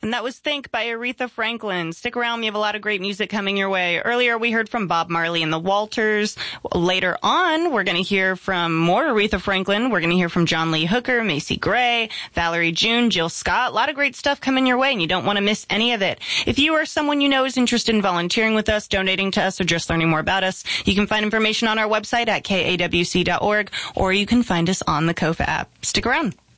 And that was Think by Aretha Franklin. Stick around. We have a lot of great music coming your way. Earlier, we heard from Bob Marley and the Walters. Later on, we're going to hear from more Aretha Franklin. We're going to hear from John Lee Hooker, Macy Gray, Valerie June, Jill Scott. A lot of great stuff coming your way, and you don't want to miss any of it. If you or someone you know is interested in volunteering with us, donating to us, or just learning more about us, you can find information on our website at kawc.org, or you can find us on the KOFA app. Stick around.